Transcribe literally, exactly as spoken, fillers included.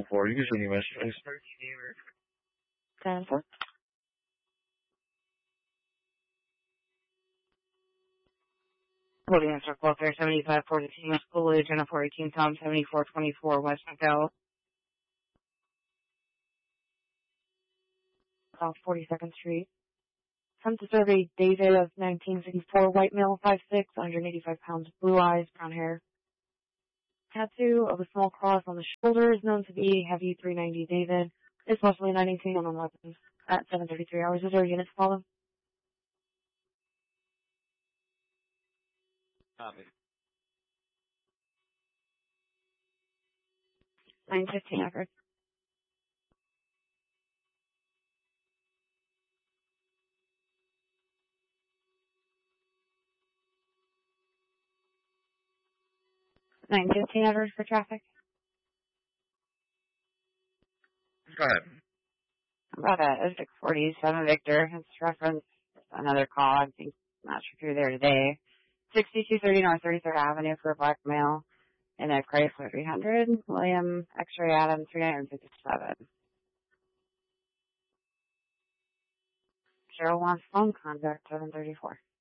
four. You can send your message, please. ten four. Holding answer call there seventy-five fourteen West Coolidge and a four eighteen Tom seventy-four twenty-four West McDowell. South forty-second Street. Sent to survey David of nineteen fifty-four, white male, five six, one hundred eighty-five pounds, blue eyes, brown hair. Tattoo of a small cross on the shoulder is known to be heavy three ninety David. It's mostly nine eighteen on weapons at seven thirty-three hours. Is there a unit to follow? Copy. nine fifteen effort. nine fifteen effort for traffic. Go ahead. About a six forty-seven Victor. It's reference another call. I think, not sure if you're there today. sixty-two thirty North thirty-third Avenue for a black male in a Chrysler three hundred. William X-ray Adam three fifty-seven. Cheryl wants phone contact seven thirty-four.